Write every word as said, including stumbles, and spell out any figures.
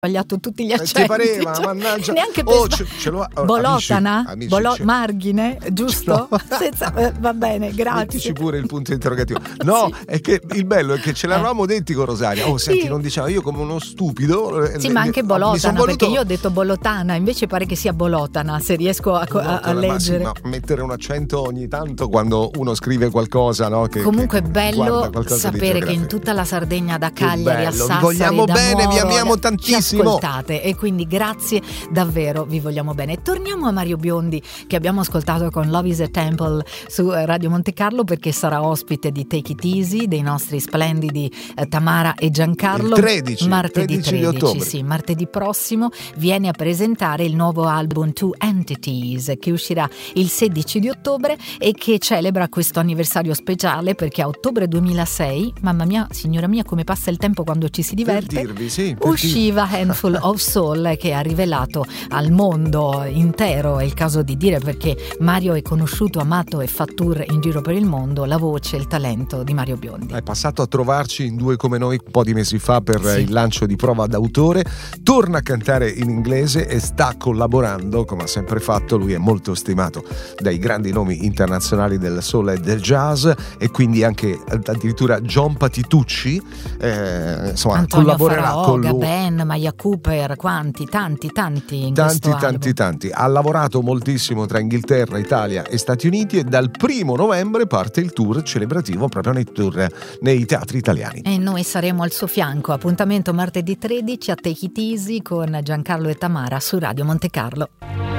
sbagliato tutti gli accenti. Ti pareva, cioè, mannaggia. neanche per Oh, sba- ce, ce lo, oh, Bolotana, amici, amici, Bolo- ce- Marghine, giusto? Senza, eh, va bene, grazie. Mettici pure il punto interrogativo. No, Sì. è che il bello è che ce l'avevamo Eh. detti con Rosaria. Oh, senti, Sì. non diciamo io come uno stupido. Sì, eh, ma mi- anche mi son Bolotana, voluto- perché io ho detto Bolotana, invece pare che sia Bolotana, se riesco a, a- a Bolotana, ma sì, leggere. ma mettere un accento ogni tanto quando uno scrive qualcosa, no? Che, Comunque è che bello guarda qualcosa di sapere che in geografia. tutta la Sardegna, da Che Cagliari a bello, vi Sassari, vogliamo da bene, vi Nuoro, amiamo ci tantissimo. ascoltate e quindi grazie davvero, vi vogliamo bene. Torniamo a Mario Biondi, che abbiamo ascoltato con Love is a Temple su Radio Monte Carlo, perché sarà ospite di Take It Easy, dei nostri splendidi eh, Tamara e Giancarlo. Il tredici, martedì tredici di tredici, ottobre. sì, martedì prossimo viene a presentare il nuovo album Two Entities, che uscirà il sedici di ottobre e che celebra questo anniversario speciale, perché a ottobre duemilasei, mamma mia, signora mia, come passa il tempo quando ci si Per diverte, dirvi, sì, per usciva Handful of Soul, che ha rivelato al mondo intero, è il caso di dire, perché Mario è conosciuto, amato e fa tour in giro per il mondo, la voce, il talento di Mario Biondi. È passato a trovarci in Due Come Noi un po' di mesi fa per Sì. il lancio di Prova d'autore, torna a cantare in inglese e sta collaborando come ha sempre fatto. Lui è molto stimato dai grandi nomi internazionali del soul e del jazz, e quindi anche addirittura John Patitucci eh, insomma Antonio collaborerà Faraoga, con lui. Ben, Maya Cooper, quanti, tanti, tanti in Tanti, questo tanti, album. tanti. Ha lavorato moltissimo tra Inghilterra, Italia e Stati Uniti, e dal primo novembre parte il tour celebrativo proprio nei tour nei teatri italiani. E noi saremo al suo fianco. Appuntamento martedì tredici a Take It Easy con Giancarlo e Tamara su Radio Monte Carlo.